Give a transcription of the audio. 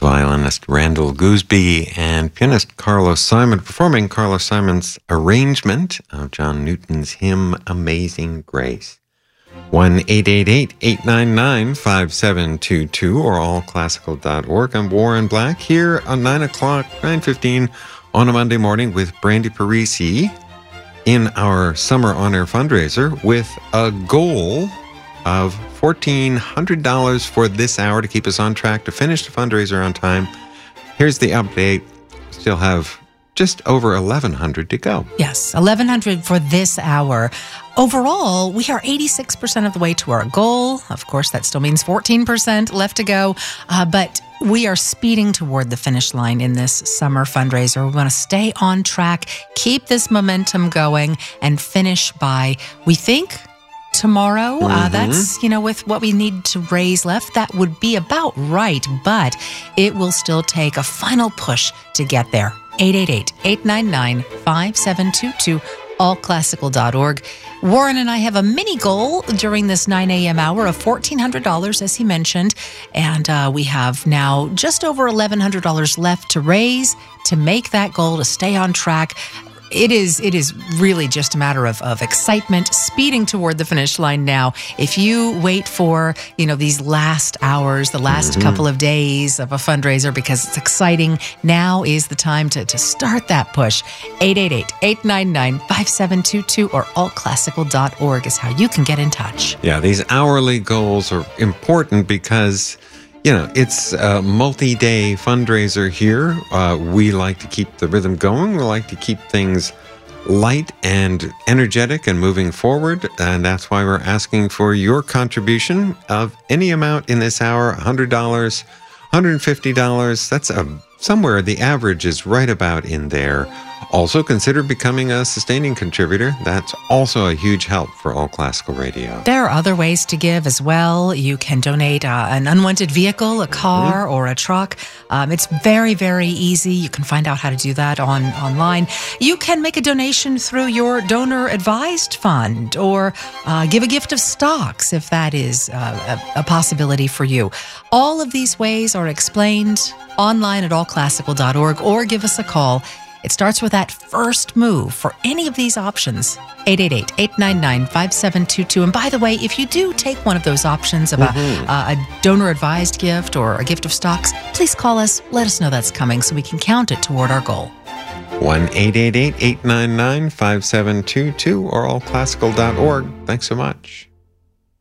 violinist Randall Gooseby and pianist Carlos Simon performing Carlos Simon's arrangement of John Newton's hymn Amazing Grace. 1-888-899-5722 or allclassical.org. I'm Warren Black here on 9 o'clock, 9:15 on a Monday morning with Brandy Parisi in our Summer On Air fundraiser with a goal of $1,400 for this hour to keep us on track to finish the fundraiser on time. Here's the update. Still have just over $1,100 to go. Yes, $1,100 for this hour. Overall, we are 86% of the way to our goal. Of course, that still means 14% left to go, but we are speeding toward the finish line in this summer fundraiser. We want to stay on track, keep this momentum going, and finish by, we think, tomorrow. That's, with what we need to raise left, that would be about right, but it will still take a final push to get there. 888-899-5722, allclassical.org. Warren and I have a mini goal during this 9 a.m. hour of $1,400, as he mentioned, and we have now just over $1,100 left to raise to make that goal, to stay on track. It is really just a matter of excitement, speeding toward the finish line now. If you wait for, these last hours, the last couple of days of a fundraiser because it's exciting, now is the time to start that push. 888-899-5722 or allclassical.org is how you can get in touch. Yeah, these hourly goals are important because it's a multi-day fundraiser here. We like to keep the rhythm going. We like to keep things light and energetic and moving forward. And that's why we're asking for your contribution of any amount in this hour, $100, $150. That's somewhere the average is right about in there. Also, consider becoming a sustaining contributor. That's also a huge help for All Classical Radio. There are other ways to give as well. You can donate an unwanted vehicle, a car, or a truck. It's very, very easy. You can find out how to do that online. You can make a donation through your donor-advised fund or give a gift of stocks if that is a possibility for you. All of these ways are explained online at allclassical.org or give us a call. It starts with that first move for any of these options, 888-899-5722. And by the way, if you do take one of those options of a donor-advised gift or a gift of stocks, please call us. Let us know that's coming so we can count it toward our goal. 1-888-899-5722 or allclassical.org. Thanks so much.